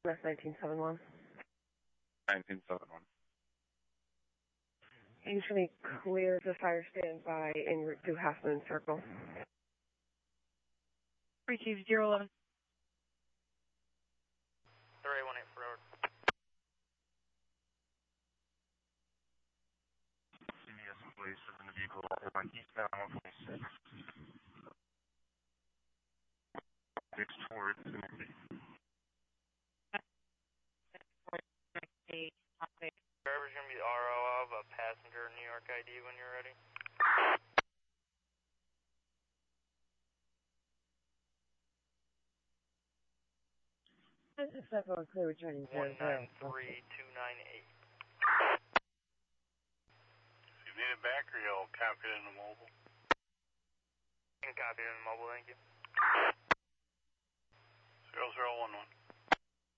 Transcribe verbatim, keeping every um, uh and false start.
That's nineteen seven one. nineteen seven one. Usually clear the fire standby en route to Half Moon Circle. Receive zero eleven. three one eight forward. C B S employees in the vehicle on eastbound one twenty-six. Six towards the next Driver's going to be R O of a passenger New York I D when you're ready. This is everyone clear returning to one nine three two nine eight. If you need it back or you'll copy it in the mobile? You can copy it in the mobile, thank you.